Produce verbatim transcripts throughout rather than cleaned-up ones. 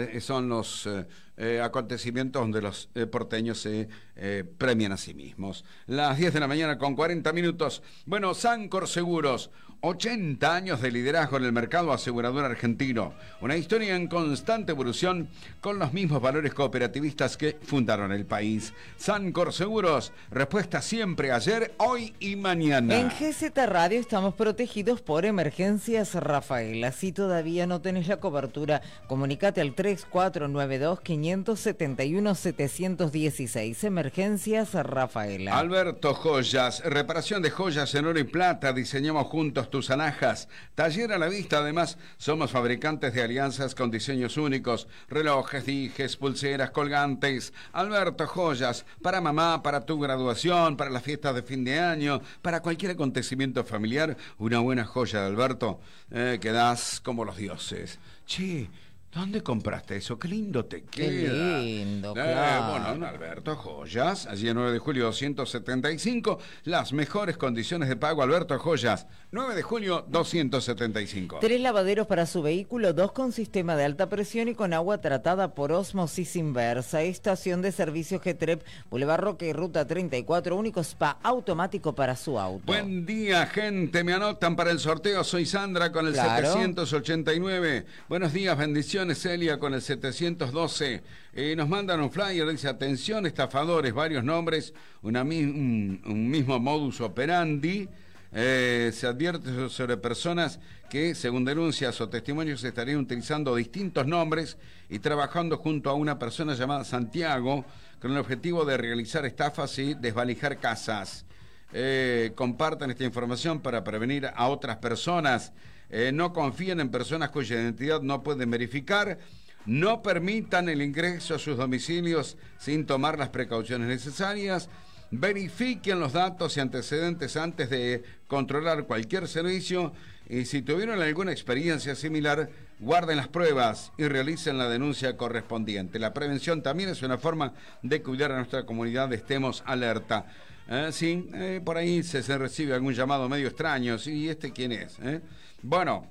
eh, son los eh, eh, acontecimientos donde los eh, porteños se eh, premian a sí mismos. Las diez de la mañana con cuarenta minutos. Bueno, Sancor Seguros, ochenta años de liderazgo en el mercado asegurador argentino. Una historia en constante evolución con los mismos valores cooperativistas que fundaron el país. Sancor Seguros, respuesta siempre ayer, hoy y mañana. En G Z Radio estamos protegidos por Emergencias Rafaela. Si todavía no tenés la cobertura, comunicate al tres cuatro nueve dos, cinco siete uno, siete uno seis. Emergencias Rafaela. Alberto Joyas, reparación de joyas en oro y plata, diseñamos juntos tus alhajas. Taller a la vista, además, somos fabricantes de alianzas con diseños únicos, relojes, dijes, pulseras, colgantes. Alberto Joyas, para mamá, para tu graduación, para las fiestas de fin de año, para cualquier acontecimiento familiar, una buena joya de Alberto, eh, que das como los dioses. Che, ¿dónde compraste eso? Qué lindo te queda. Qué lindo, eh, claro. Bueno, en Alberto Joyas, allí en nueve de julio doscientos setenta y cinco, las mejores condiciones de pago, Alberto Joyas, nueve de julio doscientos setenta y cinco. Tres lavaderos para su vehículo, dos con sistema de alta presión y con agua tratada por ósmosis inversa. Estación de servicio G T R E P, Boulevard Roque y Ruta treinta y cuatro, único spa automático para su auto. Buen día, gente, me anotan para el sorteo, soy Sandra con el Claro. setecientos ochenta y nueve. Buenos días, bendiciones. Celia con el setecientos doce. Eh, nos mandan un flyer, dice: atención, estafadores, varios nombres, una, un, un mismo modus operandi. Eh, se advierte sobre personas que, según denuncias o testimonios, estarían utilizando distintos nombres y trabajando junto a una persona llamada Santiago con el objetivo de realizar estafas y desvalijar casas. Eh, compartan esta información para prevenir a otras personas. Eh, no confíen en personas cuya identidad no pueden verificar. No permitan el ingreso a sus domicilios sin tomar las precauciones necesarias. Verifiquen los datos y antecedentes antes de controlar cualquier servicio. Y si tuvieron alguna experiencia similar, guarden las pruebas y realicen la denuncia correspondiente. La prevención también es una forma de cuidar a nuestra comunidad. Estemos alerta. Eh, sí, eh, por ahí se, se recibe algún llamado medio extraño. ¿Sí? ¿Y este quién es? ¿Eh? Bueno,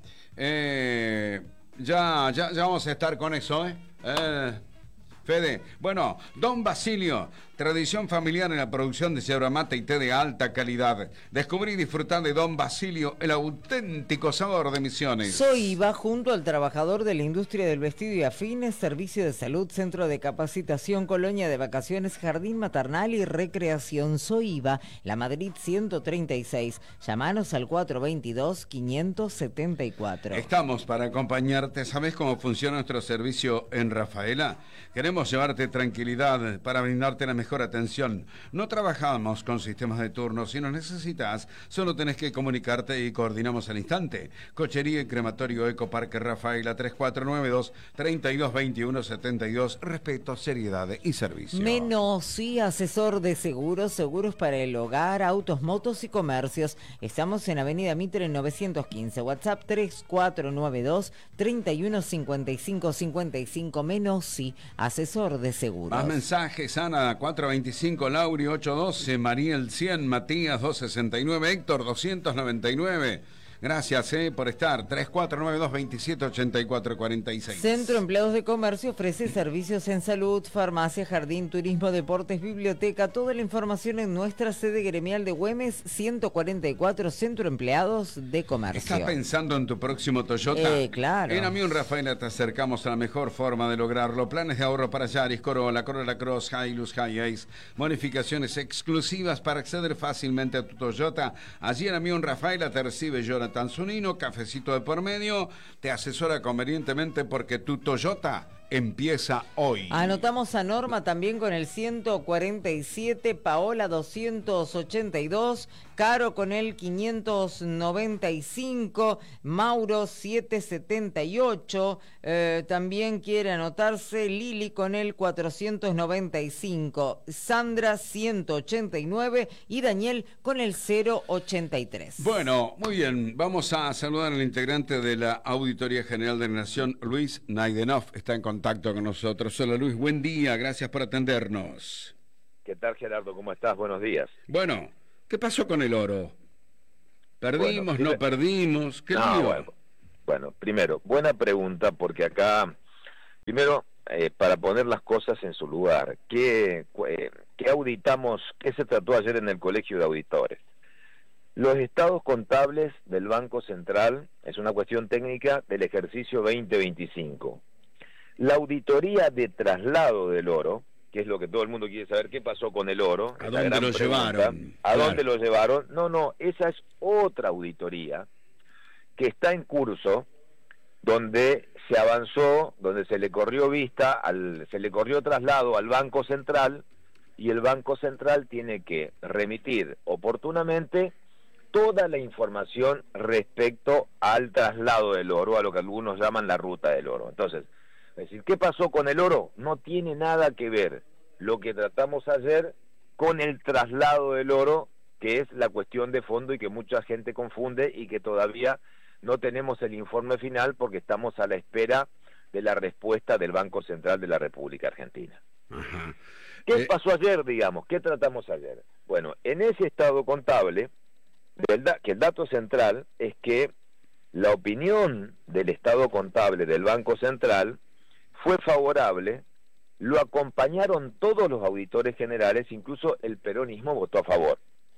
eh, ya, ya, ya vamos a estar con eso, ¿eh? eh Fede, bueno, Don Basilio, tradición familiar en la producción de yerba mate y té de alta calidad. Descubrí y disfrutar de Don Basilio, el auténtico sabor de Misiones. Soiva, junto al trabajador de la industria del vestido y afines, servicio de salud, centro de capacitación, colonia de vacaciones, jardín maternal y recreación. Soiva, La Madrid ciento treinta y seis. Llámanos al cuatro veintidós, quinientos setenta y cuatro. Estamos para acompañarte. ¿Sabes cómo funciona nuestro servicio en Rafaela? Queremos llevarte tranquilidad para brindarte la mejor atención. No trabajamos con sistemas de turno. Si nos necesitas, solo tenés que comunicarte y coordinamos al instante. Cochería y crematorio Ecoparque Rafaela, tres cuatro nueve dos, tres dos dos uno siete dos. Respeto, seriedad y servicio. Menossi, asesor de seguros, seguros para el hogar, autos, motos y comercios. Estamos en Avenida Mitre novecientos quince. WhatsApp tres cuatro nueve dos, tres uno cinco cinco cinco cinco. Menossi, asesor de seguros. Más mensajes: Ana cuatro veinticinco, Lauri ocho doce, Mariel cien, Matías doscientos sesenta y nueve, Héctor doscientos noventa y nueve. Gracias eh, por estar. tres cuatro nueve dos, veintisiete ochenta y cuatro cuarenta y seis. Centro Empleados de Comercio ofrece servicios en salud, farmacia, jardín, turismo, deportes, biblioteca. Toda la información en nuestra sede gremial de Güemes ciento cuarenta y cuatro, Centro Empleados de Comercio. ¿Estás pensando en tu próximo Toyota? Eh, claro. En Amión Rafaela te acercamos a la mejor forma de lograrlo. Planes de ahorro para Yaris, Corolla, Corolla Cross, Hilux, Hi-Ace. Bonificaciones exclusivas para acceder fácilmente a tu Toyota. Allí en Amión Rafaela te recibe Jonathan Tanzunino, cafecito de por medio, te asesora convenientemente porque tu Toyota empieza hoy. Anotamos a Norma también con el ciento cuarenta y siete, Paola doscientos ochenta y dos, Caro con el quinientos noventa y cinco, Mauro setecientos setenta y ocho, eh, también quiere anotarse Lili con el cuatrocientos noventa y cinco, Sandra ciento ochenta y nueve y Daniel con el cero ochenta y tres. Bueno, muy bien, vamos a saludar al integrante de la Auditoría General de la Nación, Luis Naidenov, está en contacto con nosotros. Hola Luis, buen día, gracias por atendernos. ¿Qué tal, Gerardo? ¿Cómo estás? Buenos días. Bueno, ¿qué pasó con el oro? ¿Perdimos, bueno, no perdimos? ¿Qué no, lío? bueno, bueno, primero, buena pregunta, porque acá Primero, eh, para poner las cosas en su lugar, ¿qué, eh, ¿qué auditamos, qué se trató ayer en el Colegio de Auditores? Los estados contables del Banco Central es una cuestión técnica del ejercicio veinte veinticinco. La auditoría de traslado del oro, que es lo que todo el mundo quiere saber, ¿qué pasó con el oro? ¿A dónde lo llevaron? ¿A Claro. dónde lo llevaron? No, no, esa es otra auditoría que está en curso, donde se avanzó, donde se le corrió vista, al, se le corrió traslado al Banco Central, y el Banco Central tiene que remitir oportunamente toda la información respecto al traslado del oro, a lo que algunos llaman la ruta del oro. Entonces, es decir, ¿qué pasó con el oro? No tiene nada que ver lo que tratamos ayer con el traslado del oro, que es la cuestión de fondo y que mucha gente confunde y que todavía no tenemos el informe final porque estamos a la espera de la respuesta del Banco Central de la República Argentina. Ajá. ¿Qué Eh, pasó ayer, digamos? ¿Qué tratamos ayer? Bueno, en ese estado contable, que el dato central es que la opinión del estado contable del Banco Central fue favorable, lo acompañaron todos los auditores generales, incluso el peronismo votó a favor.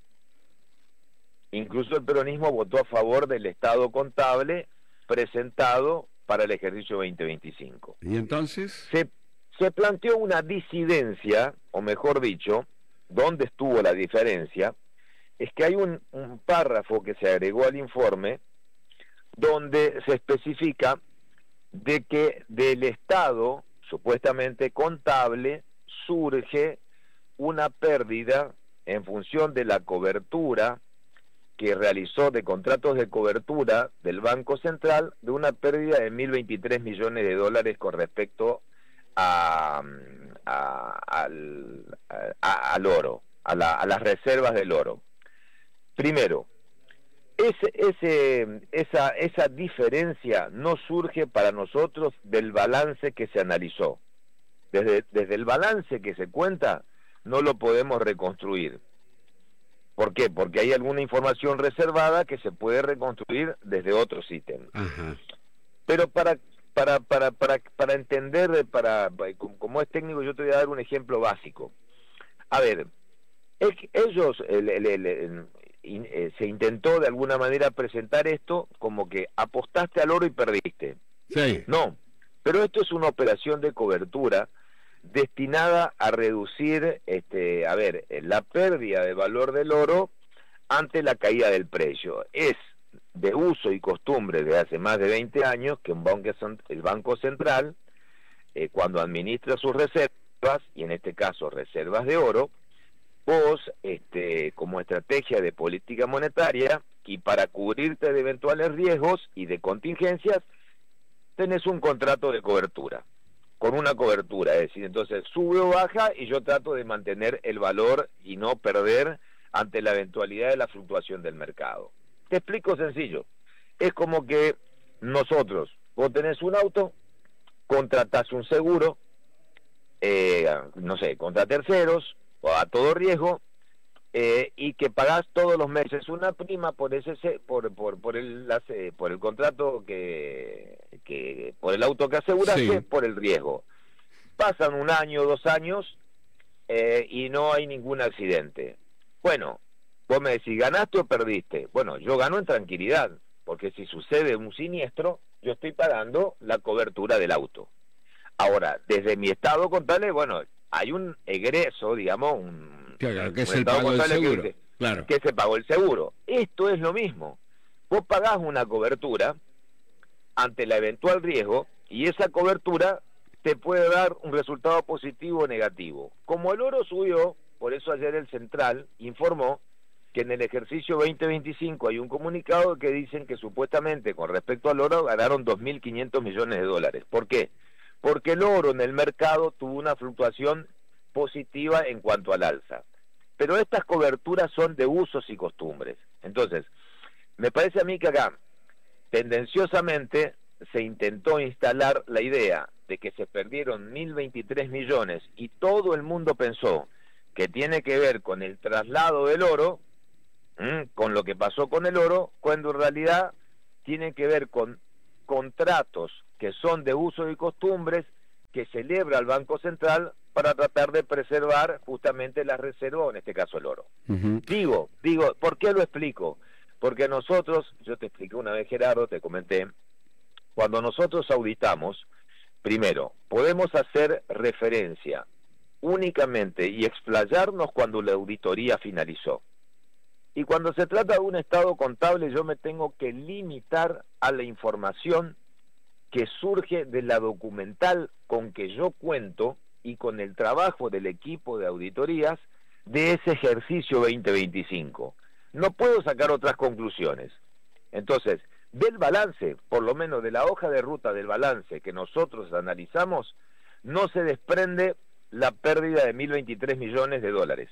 Incluso el peronismo votó a favor del estado contable presentado para el ejercicio veinte veinticinco. ¿Y entonces? Se, se planteó una disidencia, o mejor dicho, ¿dónde estuvo la diferencia? Es que hay un, un párrafo que se agregó al informe donde se especifica de que del estado supuestamente contable surge una pérdida en función de la cobertura que realizó de contratos de cobertura del Banco Central, de una pérdida de mil veintitrés millones de dólares con respecto a, a, al, a, al oro, a, la, a las reservas del oro. Primero, ese, ese, esa, esa diferencia no surge para nosotros del balance que se analizó. Desde, desde el balance que se cuenta, no lo podemos reconstruir. ¿Por qué? Porque hay alguna información reservada que se puede reconstruir desde otros ítems. Ajá. Pero para, para, para, para, para entender, para, como es técnico, yo te voy a dar un ejemplo básico. A ver, es que ellos, el, el, el, el, el, se intentó de alguna manera presentar esto como que apostaste al oro y perdiste. Sí. No, pero esto es una operación de cobertura destinada a reducir, este, a ver, la pérdida de valor del oro ante la caída del precio. Es de uso y costumbre de hace más de veinte años que un banco, el Banco Central, eh, cuando administra sus reservas, y en este caso reservas de oro, vos, este, como estrategia de política monetaria, y para cubrirte de eventuales riesgos y de contingencias, tenés un contrato de cobertura, con una cobertura, es decir, entonces sube o baja y yo trato de mantener el valor y no perder ante la eventualidad de la fluctuación del mercado. Te explico sencillo, es como que nosotros, vos tenés un auto, contratás un seguro, eh, no sé, contra terceros, o a todo riesgo, eh, y que pagás todos los meses una prima por ese por por por el por el contrato que que por el auto que aseguraste, sí, por el riesgo. Pasan un año, dos años eh, y no hay ningún accidente. Bueno, vos me decís, ¿ganaste o perdiste? Bueno, yo gano en tranquilidad, porque si sucede un siniestro, yo estoy pagando la cobertura del auto. Ahora, desde mi estado contable, bueno, hay un egreso, digamos, un, claro, que un es el pago del seguro, que, dice, claro, que se pagó el seguro. Esto es lo mismo. Vos pagás una cobertura ante la eventual riesgo y esa cobertura te puede dar un resultado positivo o negativo. Como el oro subió, por eso ayer el Central informó que en el ejercicio veinte veinticinco hay un comunicado que dicen que supuestamente con respecto al oro ganaron dos mil quinientos millones de dólares. ¿Por qué? Porque el oro en el mercado tuvo una fluctuación positiva en cuanto al alza. Pero estas coberturas son de usos y costumbres. Entonces, me parece a mí que acá, tendenciosamente, se intentó instalar la idea de que se perdieron mil veintitrés millones y todo el mundo pensó que tiene que ver con el traslado del oro, ¿m? con lo que pasó con el oro, cuando en realidad tiene que ver con contratos que son de uso y costumbres que celebra el Banco Central para tratar de preservar justamente la reserva, o en este caso el oro. Uh-huh. Digo, digo, ¿por qué lo explico? Porque nosotros, yo te expliqué una vez, Gerardo, te comenté, cuando nosotros auditamos, primero, podemos hacer referencia únicamente y explayarnos cuando la auditoría finalizó. Y cuando se trata de un estado contable, yo me tengo que limitar a la información que surge de la documental con que yo cuento y con el trabajo del equipo de auditorías de ese ejercicio veinte veinticinco. No puedo sacar otras conclusiones. Entonces, del balance, por lo menos de la hoja de ruta del balance que nosotros analizamos, no se desprende la pérdida de mil veintitrés millones de dólares.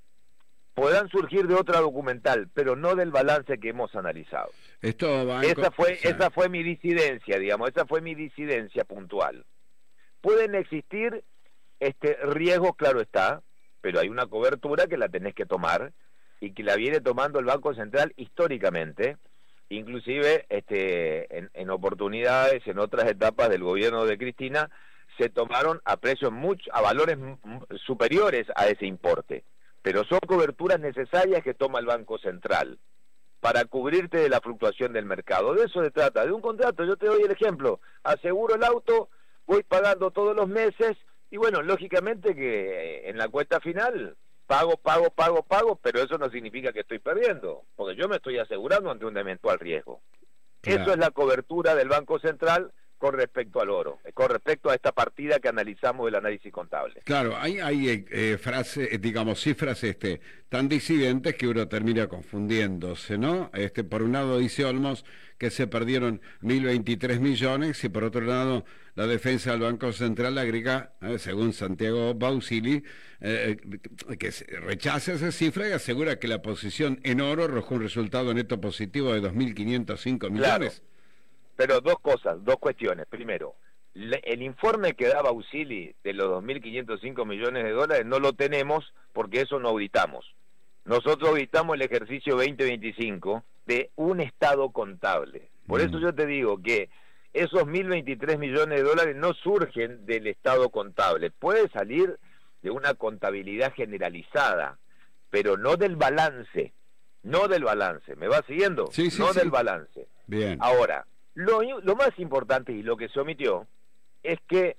Podrán surgir de otra documental, pero no del balance que hemos analizado. Esto va esa fue, esa fue mi disidencia, digamos, esa fue mi disidencia puntual. Pueden existir este riesgos, claro está, pero hay una cobertura que la tenés que tomar y que la viene tomando el Banco Central históricamente, inclusive este, en, en oportunidades, en otras etapas del gobierno de Cristina, se tomaron a precios mucho, a valores superiores a ese importe. Pero son coberturas necesarias que toma el Banco Central para cubrirte de la fluctuación del mercado. De eso se trata, de un contrato. Yo te doy el ejemplo, aseguro el auto, voy pagando todos los meses, y bueno, lógicamente que en la cuenta final pago, pago, pago, pago, pero eso no significa que estoy perdiendo, porque yo me estoy asegurando ante un eventual riesgo. Claro. Eso es la cobertura del Banco Central con respecto al oro, con respecto a esta partida que analizamos del análisis contable. Claro, hay, hay eh, frases, digamos, cifras este, tan disidentes que uno termina confundiéndose, ¿no? Este, por un lado dice Olmos que se perdieron mil veintitrés millones y por otro lado la defensa del Banco Central agrega, eh, según Santiago Bausili, eh, que rechaza esa cifra y asegura que la posición en oro arrojó un resultado neto positivo de dos mil quinientos cinco millones. Claro. Pero dos cosas, dos cuestiones. Primero, le, el informe que daba Bausili de los dos mil quinientos cinco millones de dólares no lo tenemos porque eso no auditamos. Nosotros auditamos el ejercicio veinte veinticinco de un estado contable. Por mm. eso yo te digo que esos mil veintitrés millones de dólares no surgen del estado contable. Puede salir de una contabilidad generalizada, pero no del balance. No del balance. ¿Me va siguiendo? Sí, sí, no sí. del balance. Bien. Ahora, Lo, lo más importante y lo que se omitió es que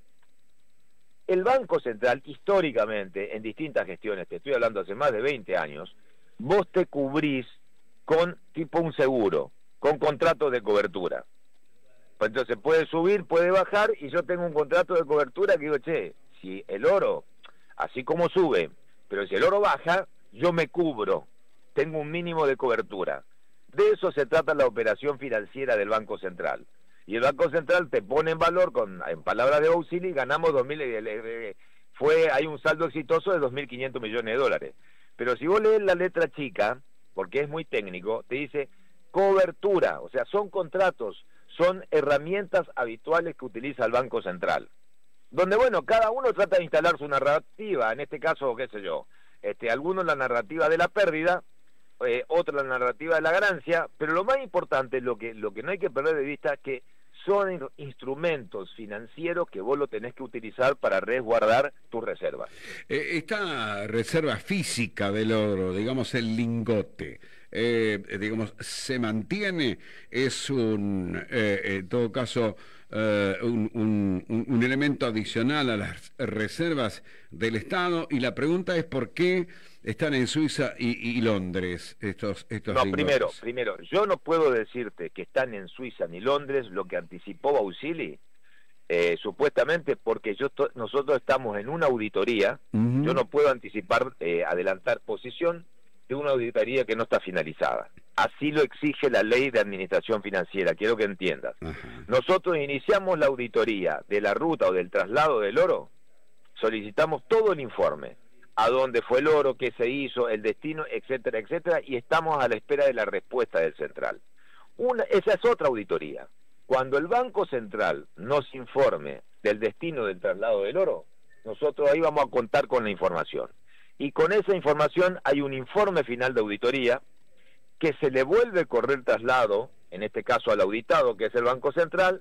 el Banco Central, históricamente, en distintas gestiones, te estoy hablando hace más de veinte años, vos te cubrís con tipo un seguro, con contratos de cobertura. Entonces puede subir, puede bajar, y yo tengo un contrato de cobertura que digo, che, si el oro, así como sube, pero si el oro baja, yo me cubro, tengo un mínimo de cobertura. De eso se trata la operación financiera del Banco Central. Y el Banco Central te pone en valor, con, en palabras de Bausili, ganamos dos mil, eh, fue, hay un saldo exitoso de dos mil quinientos millones de dólares. Pero si vos lees la letra chica, porque es muy técnico, te dice cobertura, o sea, son contratos, son herramientas habituales que utiliza el Banco Central. Donde, bueno, cada uno trata de instalar su narrativa, en este caso, qué sé yo, este, algunos la narrativa de la pérdida, Eh, otra la narrativa de la ganancia, pero lo más importante, lo que lo que no hay que perder de vista, es que son in- instrumentos financieros que vos lo tenés que utilizar para resguardar tus reservas. Eh, esta reserva física del oro, digamos el lingote, eh, digamos, se mantiene, es un, eh, en todo caso, eh, un, un, un elemento adicional a las reservas del Estado, y la pregunta es por qué están en Suiza y, y Londres estos estos No, lingotes. primero, primero, yo no puedo decirte que están en Suiza ni Londres, lo que anticipó Bausili, eh, supuestamente porque yo to- nosotros estamos en una auditoría, uh-huh. Yo no puedo anticipar, eh, adelantar posición de una auditoría que no está finalizada. Así lo exige la ley de administración financiera, quiero que entiendas. Uh-huh. Nosotros iniciamos la auditoría de la ruta o del traslado del oro, solicitamos todo el informe, a dónde fue el oro, qué se hizo, el destino, etcétera, etcétera, y estamos a la espera de la respuesta del Central. Una, esa es otra auditoría. Cuando el Banco Central nos informe del destino del traslado del oro, nosotros ahí vamos a contar con la información. Y con esa información hay un informe final de auditoría que se le vuelve a correr traslado, en este caso al auditado, que es el Banco Central,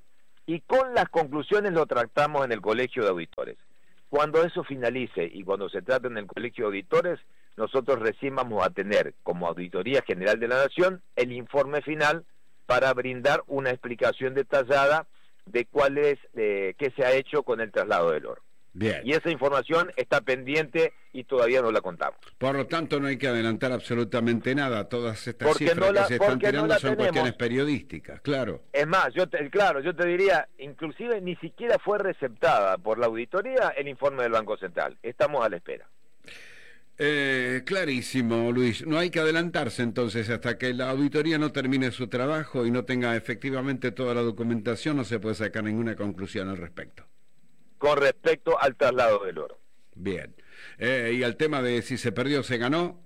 y con las conclusiones lo tratamos en el Colegio de Auditores. Cuando eso finalice y cuando se trate en el Colegio de Auditores, nosotros recién vamos a tener como Auditoría General de la Nación el informe final para brindar una explicación detallada de cuál es, eh, qué se ha hecho con el traslado del oro. Bien. Y esa información está pendiente y todavía no la contamos. Por lo tanto, no hay que adelantar absolutamente nada. Todas estas Porque cifras no la- que se están porque no tirando la son tenemos. cuestiones periodísticas, claro. Es más, yo te, claro, yo te diría, inclusive ni siquiera fue receptada por la auditoría el informe del Banco Central. Estamos a la espera. Eh, clarísimo, Luis. No hay que adelantarse entonces hasta que la auditoría no termine su trabajo y no tenga efectivamente toda la documentación, no se puede sacar ninguna conclusión al respecto. Con respecto al traslado del oro. Bien. Eh, y al tema de si se perdió o se ganó.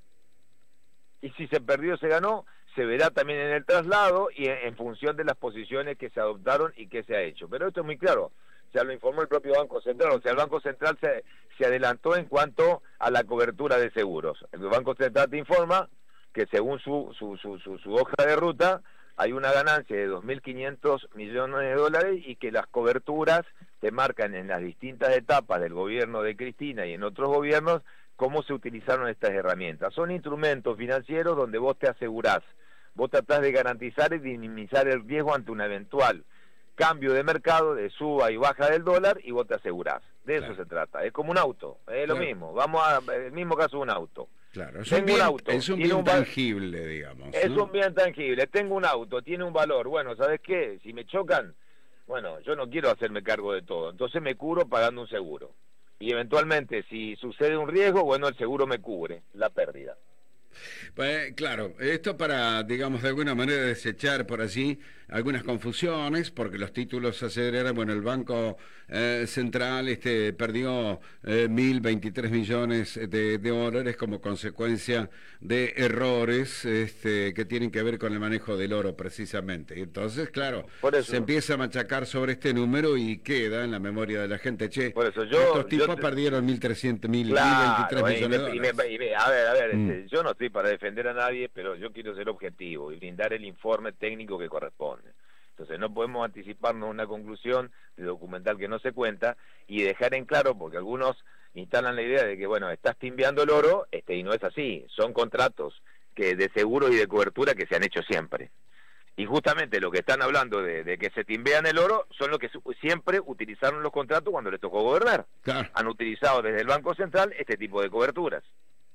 Y si se perdió, se ganó, se verá también en el traslado y en, en función de las posiciones que se adoptaron y que se ha hecho. Pero esto es muy claro, ya lo informó el propio Banco Central, o sea, el Banco Central se, se adelantó en cuanto a la cobertura de seguros. El Banco Central te informa que según su, su, su, su, su hoja de ruta hay una ganancia de dos mil quinientos millones de dólares y que las coberturas te marcan en las distintas etapas del gobierno de Cristina y en otros gobiernos cómo se utilizaron estas herramientas. Son instrumentos financieros donde vos te asegurás, vos tratás de garantizar y minimizar el riesgo ante un eventual cambio de mercado, de suba y baja del dólar, y vos te asegurás. De eso Claro. se trata. Es como un auto, es lo Claro. mismo. Vamos a, el mismo caso de un auto. Claro, es Tengo un bien, un auto, es un tiene bien un val- tangible, digamos. Es ¿no? un bien tangible. Tengo un auto, tiene un valor. Bueno, ¿sabes qué? Si me chocan, bueno, yo no quiero hacerme cargo de todo. Entonces me cubro pagando un seguro. Y eventualmente, si sucede un riesgo, bueno, el seguro me cubre la pérdida. Eh, claro, esto para, digamos, de alguna manera desechar por allí algunas confusiones, porque los títulos aceleran, bueno, el Banco eh, Central este, perdió eh, mil veintitrés millones de, de dólares como consecuencia de errores este, que tienen que ver con el manejo del oro precisamente. Entonces, claro, Por eso. se empieza a machacar sobre este número y queda en la memoria de la gente, che, Por eso yo- estos tipos yo te- perdieron mil trescientos, mil Claro, veintitrés eh, y millones de me- y dólares. me- y me- a ver, a ver, Mm. este, yo no estoy para defender a nadie, pero yo quiero ser objetivo y brindar el informe técnico que corresponde. Entonces no podemos anticiparnos a una conclusión de documental que no se cuenta y dejar en claro, porque algunos instalan la idea de que, bueno, estás timbeando el oro, este, y no es así, son contratos que de seguro y de cobertura que se han hecho siempre. Y justamente lo que están hablando de, de que se timbean el oro son los que su- siempre utilizaron los contratos cuando les tocó gobernar. Claro. Han utilizado desde el Banco Central este tipo de coberturas.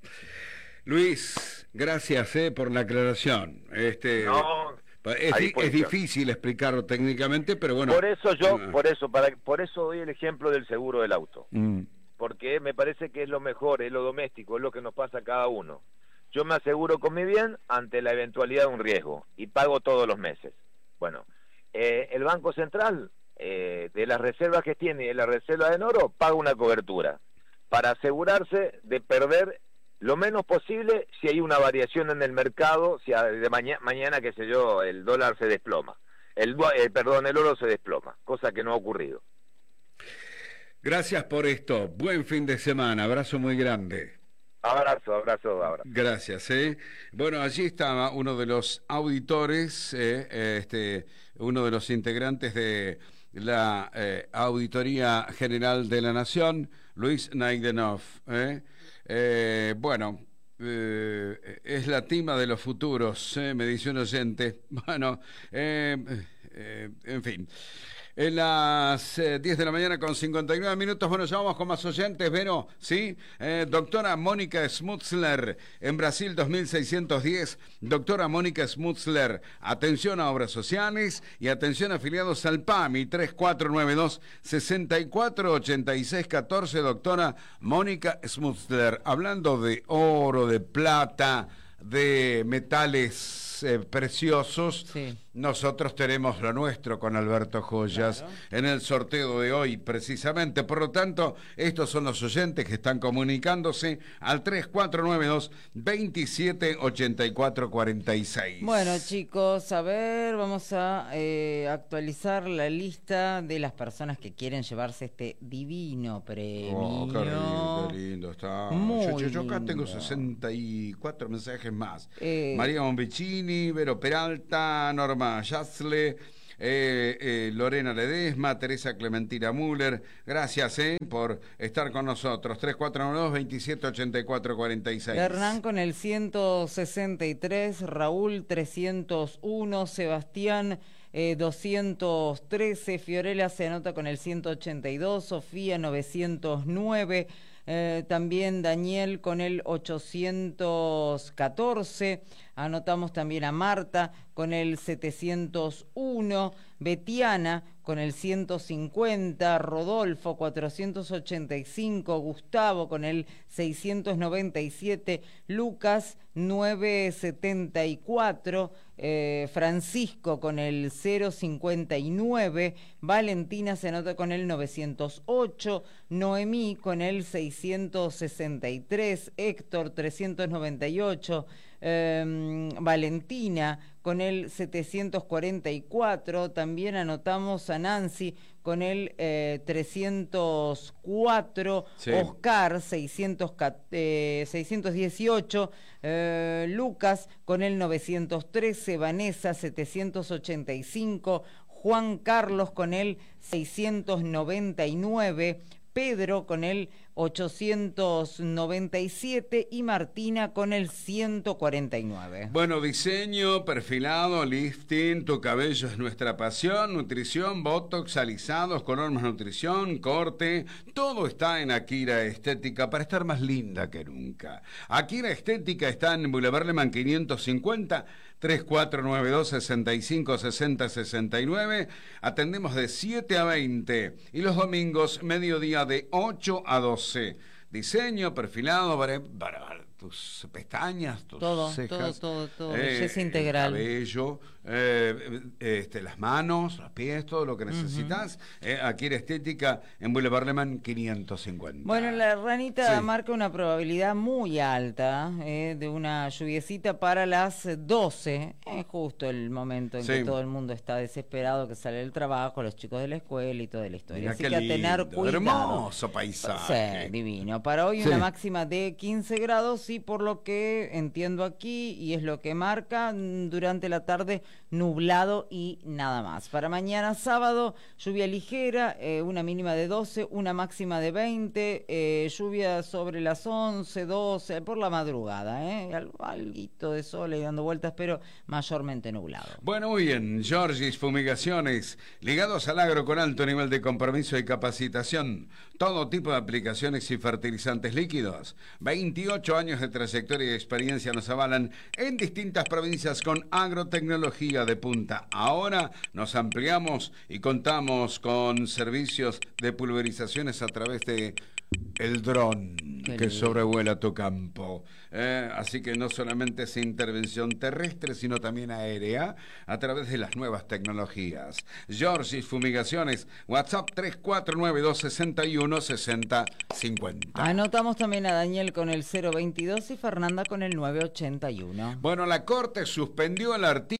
Luis, gracias eh, por la aclaración. Este, No, es, a di- es disposición. difícil explicarlo técnicamente, pero bueno. por eso yo, ah, por eso, para, por eso doy el ejemplo del seguro del auto, mm, porque me parece que es lo mejor, es lo doméstico, es lo que nos pasa a cada uno. Yo me aseguro con mi bien ante la eventualidad de un riesgo y pago todos los meses. Bueno, eh, el Banco Central, eh, de las reservas que tiene y de la reserva en oro, paga una cobertura para asegurarse de perder lo menos posible si hay una variación en el mercado, si a- de maña- mañana, qué sé yo, el dólar se desploma. El, du- eh, perdón, el oro se desploma, cosa que no ha ocurrido. Gracias por esto. Buen fin de semana. Abrazo muy grande. Abrazo, abrazo, abrazo. Gracias. ¿eh? Bueno, allí estaba uno de los auditores, eh, eh, este, uno de los integrantes de la eh, Auditoría General de la Nación, Luis Naidenov. ¿eh? Eh, bueno, eh, es la tima de los futuros, ¿eh? Me dice un oyente. Bueno, eh, eh, en fin. En las eh, diez de la mañana con cincuenta y nueve minutos, bueno, ya vamos con más oyentes, Vero, ¿sí? Eh, doctora Mónica Smutzler, en Brasil dos mil seiscientos diez, doctora Mónica Smutzler, atención a obras sociales y atención a afiliados al PAMI, tres cuatro nueve dos, seis cuatro ocho seis uno cuatro, doctora Mónica Smutzler, hablando de oro, de plata, de metales eh, preciosos. Sí. Nosotros tenemos lo nuestro con Alberto Joyas Claro. en el sorteo de hoy, precisamente. Por lo tanto, estos son los oyentes que están comunicándose al tres cuatro nueve dos, veintisiete ochenta y cuatro cuarenta y seis. Bueno, chicos, a ver, vamos a eh, actualizar la lista de las personas que quieren llevarse este divino premio. Oh, qué lindo, qué lindo está. Muy yo, yo- yo acá lindo. tengo sesenta y cuatro mensajes más. Eh. María Bombicini, Vero Peralta, Norma Yasle, eh, eh, Lorena Ledesma, Teresa Clementina Müller, gracias eh, por estar con nosotros. tres cuatro nueve dos, veintisiete ochenta y cuatro cuarenta y seis. Hernán con el ciento sesenta y tres, Raúl trescientos uno, Sebastián eh, doscientos trece, Fiorella se anota con el ciento ochenta y dos, Sofía novecientos nueve, eh, también Daniel con el ochocientos catorce, anotamos también a Marta con el setecientos uno, Betiana con el ciento cincuenta, Rodolfo cuatrocientos ochenta y cinco, Gustavo con el seiscientos noventa y siete, Lucas novecientos setenta y cuatro, eh, Francisco con el cero cincuenta y nueve, Valentina se anota con el novecientos ocho, Noemí con el seiscientos sesenta y tres, Héctor trescientos noventa y ocho, eh, Valentina con el setecientos cuarenta y cuatro, también anotamos a Nancy con el eh, trescientos cuatro, sí. Oscar seiscientos, eh, seiscientos dieciocho, eh, Lucas con el novecientos trece, Vanessa setecientos ochenta y cinco, Juan Carlos con el seiscientos noventa y nueve, Pedro con el ochocientos noventa y siete y Martina con el ciento cuarenta y nueve. Bueno, diseño, perfilado, lifting, tu cabello es nuestra pasión, nutrición, botox, alisados, color más nutrición, corte, todo está en Akira Estética para estar más linda que nunca. Akira Estética está en Boulevard Lehmann quinientos cincuenta, tres cuatro nueve dos, sesenta y cinco sesenta sesenta y nueve. Atendemos de siete a veinte y los domingos mediodía de ocho a doce. Diseño, perfilado para, para tus pestañas, tus todo, cejas, todo, todo, todo, eh, belleza integral, el cabello, eh, este, las manos, los pies, todo lo que necesitas. Uh-huh. eh, Akira Estética en Boulevard Lehmann quinientos cincuenta. Bueno, la ranita sí. marca una probabilidad muy alta eh, de una lluviecita para las doce. Es justo el momento en sí. que todo el mundo está desesperado, que sale del trabajo, los chicos de la escuela y toda la historia. Mira, así que a lindo, tener cuidado. Hermoso paisaje. Sí, divino. Para hoy sí. una máxima de quince grados y por lo que entiendo aquí, y es lo que marca, durante la tarde nublado y nada más. Para mañana sábado, lluvia ligera, eh, una mínima de doce, una máxima de veinte, eh, lluvia sobre las once, doce, por la madrugada, ¿eh? Al, alguito de sol y dando vueltas, pero mayormente nublado. Bueno, muy bien. Georgis Fumigaciones, ligados al agro con alto nivel de compromiso y capacitación. Todo tipo de aplicaciones y fertilizantes líquidos. veintiocho años de trayectoria y experiencia nos avalan en distintas provincias con agrotecnología de punta. Ahora nos ampliamos y contamos con servicios de pulverizaciones a través de el dron que sobrevuela tu campo. Eh, así que no solamente es intervención terrestre, sino también aérea a través de las nuevas tecnologías. Georgis Fumigaciones, WhatsApp tres cuatro nueve dos, sesenta y uno, sesenta, cincuenta. Anotamos también a Daniel con el cero veintidós y Fernanda con el nueve ochenta y uno. Bueno, la Corte suspendió el artículo